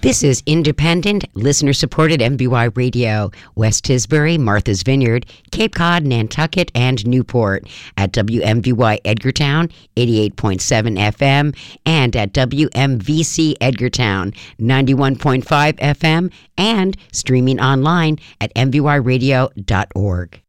This is independent, listener-supported MVY Radio, West Tisbury, Martha's Vineyard, Cape Cod, Nantucket, and Newport at WMVY Edgartown, 88.7 FM, and at WMVC Edgartown, 91.5 FM, and streaming online at mvyradio.org.